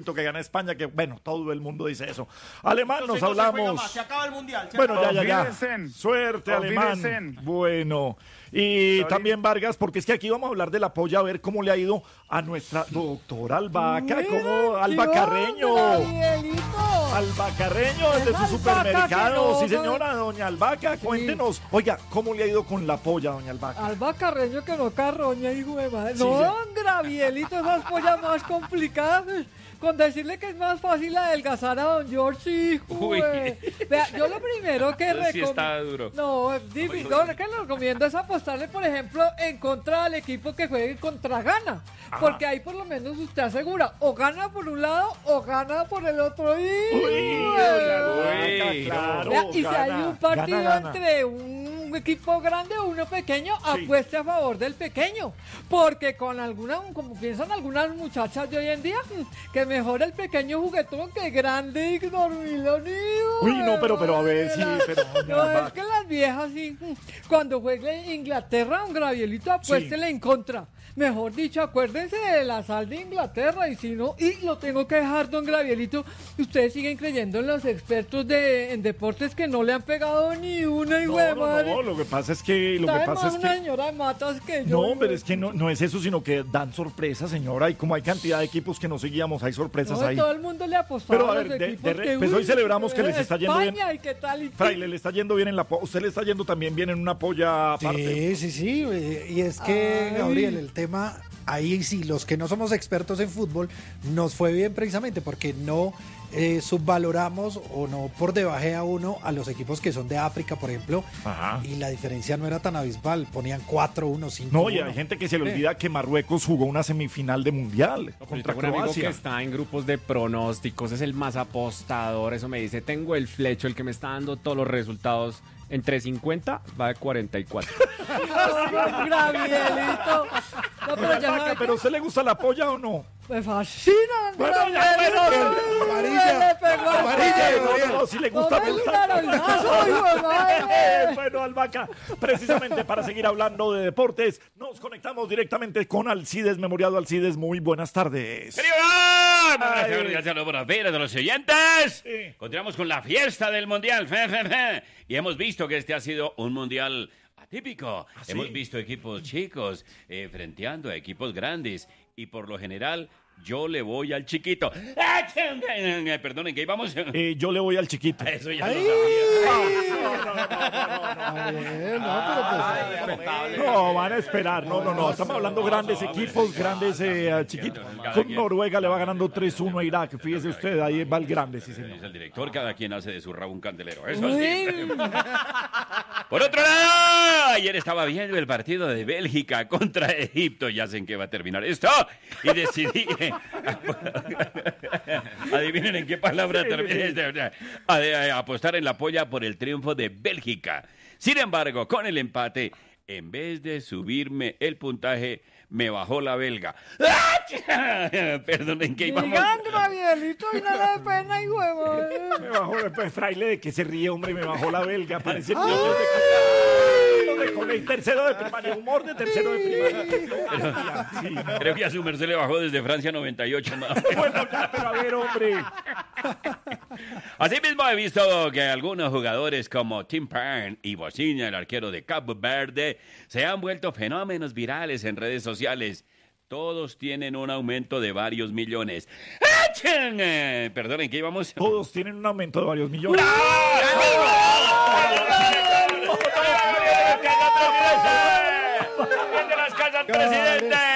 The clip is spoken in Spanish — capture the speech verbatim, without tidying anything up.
Gabrielito que gana España, que bueno, todo el mundo dice eso. Alemán, Entonces, nos no se hablamos. juega más, se acaba el mundial. se Bueno, acaba. ya, ya, ya. Olvídense. Suerte, Alemán. Olvídense. Bueno. Y Sorry. también Vargas, porque es que aquí vamos a hablar de la polla, a ver cómo le ha ido a nuestra doctora Albaca, como Alba Carreño. Alba Carreño, desde Es su Albaca supermercado. que no, Sí, señora, doña Albaca, cuéntenos. Oiga, ¿cómo le ha ido con la polla, doña Albaca? Alba Carreño que no carroña, hijo de madre. Sí, no, sí. don Gravielito, esas pollas más complicadas. Con decirle que es más fácil adelgazar a don George, hijo. Uy. de- Vea, yo lo primero que Eso sí recomiendo. está duro. No, es difícil. No, lo que le recomiendo es apostarle, por ejemplo, en contra del equipo que juegue contra Gana. Porque ahí por lo menos usted asegura o gana por un lado o gana por el otro. ¡Y, Uy, doña Albaca, Uy, claro. Vea, y si hay gana, un partido gana, gana. entre un equipo grande o uno pequeño, apueste a favor del pequeño. Porque con alguna, como piensan algunas muchachas de hoy en día, mm, que mejor el pequeño juguetón que grande y dormilón. Uy, no, pero- pero a ver, sí, pero, doña No, Albaca. es que las viejas, sí, mm, cuando juegue Inglaterra, un Gravielito, apuéstele en contra. Mejor dicho, acuérdense de la sal de Inglaterra y si no, y lo tengo que dejar, don Gravielito, ustedes siguen creyendo en los expertos de, en deportes que no le han pegado ni una, hijo de No, no, madre. no, lo que pasa es que, lo que Sabe pasa más es una que... señora de matas que yo. No, pero es que no, no es eso, sino que dan sorpresas, señora, y como hay cantidad de equipos que no seguíamos, hay sorpresas No, ahí. todo el mundo le apostaba Pero, a a los ver, de- equipos de re- que, pues uy, hoy celebramos que les está yendo bien. España y qué tal y Fraile, le está yendo bien en la polla, usted le está yendo también bien en una polla aparte. Sí, sí, sí. eh, Y es que, Ay. Gabriel, el tema, ahí sí, los que no somos expertos en fútbol, nos fue bien precisamente porque no eh, subvaloramos o no por debaje a uno a los equipos que son de África, por ejemplo, Ajá. y la diferencia no era tan abismal, ponían cuatro uno, cinco No, uno. y hay gente que se le olvida que Marruecos jugó una semifinal de mundial Yo contra tengo un amigo que Croacia. está en grupos de pronósticos, es el más apostador, eso me dice, tengo el flecho, el que me está dando todos los resultados, entre cincuenta va de cuarenta y cuatro. Gravielito. No, pero ya Vaca, sabe ¿pero a que usted le gusta la polla o no? me fascina. Bueno, ya, bueno, Gravielito. amarilla, Me pegó a amarilla, pelo. No, no, no, si le gusta, me Tómele un gusta. naranjazo, hijo de madre. Bueno, Albaca, precisamente para seguir hablando de deportes, nos conectamos directamente con Alcides, Memoriado Alcides. Muy buenas tardes. ¡Querido Iván! Buenas Ay. tardes, gracias a los buenos días de los oyentes. Sí. Continuamos con la fiesta del Mundial. Fe, fe, fe. Y hemos visto que este ha sido un Mundial atípico. sí? Hemos visto equipos chicos eh, frenteando a equipos grandes. Y por lo general, yo le voy al chiquito. ¡Ah, ching! Eh, Perdonen, ¿qué íbamos? Eh, yo le voy al chiquito. Eso ya lo sabía. Eh, no, pero pues, No, van a esperar. No, no, no. Estamos hablando grandes equipos, grandes eh, chiquitos. Con Noruega le va ganando tres uno a Irak. Fíjese usted, ahí va el grande, sí, señor. Dice el director, cada quien hace de su rabo un candelero. Eso sí. Uy. Por otro lado, ayer estaba viendo el partido de Bélgica contra Egipto. Ya sé en qué va a terminar esto. Y decidí... Adivinen en qué palabra termina este. A- a- Apostar en la polla por el triunfo de Bélgica. Sin embargo, con el empate, en vez de subirme el puntaje, me bajó la belga. Perdón, ¿en qué íbamos? Digan, Gravielito, y nada de pena, hijo de madre. Me bajó después, fraile, de que se ríe, hombre, me bajó la belga. Parece el niño de, de colegio, tercero de primaria, humor de tercero de primaria. Sí, no. Creo que a su merced le bajó desde Francia noventa y ocho. ¿no? Bueno, ya, pero a ver, hombre. Asimismo, he visto que algunos jugadores como Tim Pern y Bociña, el arquero de Cabo Verde, se han vuelto fenómenos virales en redes sociales. Todos tienen un aumento de varios millones. ¡Aching! Eh, Perdonen, ¿qué íbamos? Todos tienen un aumento de varios millones. ¡Bien de las casas, presidente!